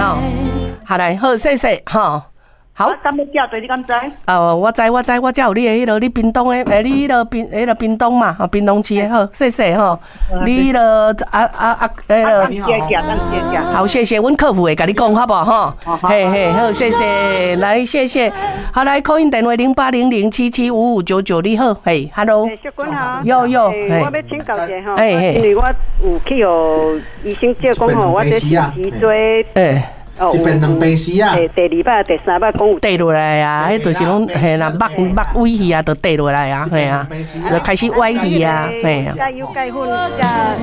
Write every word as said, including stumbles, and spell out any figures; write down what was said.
哈，好来，好，谢谢哈。好， 干要叫对你敢知？ 哦，我知我知，我才有你的迄个你屏东的，诶，你迄个屏迄个屏东嘛，吼，屏东市的好，谢谢吼。你迄个啊啊啊，迄个， 谢谢，谢谢。 好，谢谢，阮客服会甲你讲，好不好？哈，嘿嘿，好，谢谢，来，谢谢。好，来，call in电话零八零零七七五五九九，你好，嘿 ，hello。 小君好。 有有， 我要请教一下吼， 嘿嘿， 因为我有去有医生叫讲吼，我这是脊椎， 诶。 哦， 一边两杯时啊， 第第二摆、第三摆讲有跌落来啊，迄就是拢嘿啦，目目尾去啊，就跌落来啊，嘿啊，就开始歪去啊，嘿啊。 加油钙粉加